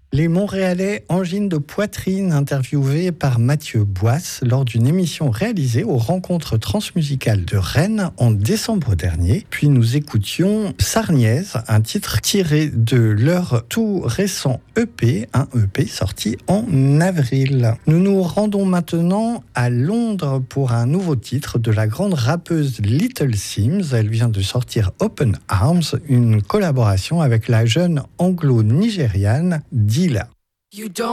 Les Montréalais angine de poitrine, interviewés par Mathieu Boisse lors d'une émission réalisée aux Rencontres Transmusicales de Rennes en décembre dernier. Puis nous écoutions Sarniaise, un titre tiré de leur tout récent EP, un EP sorti en avril. Nous nous rendons maintenant à Londres pour un nouveau titre de la grande rappeuse Little Simz. Elle vient de sortir Open Arms, une collaboration avec la jeune anglo-nigériane Dilla.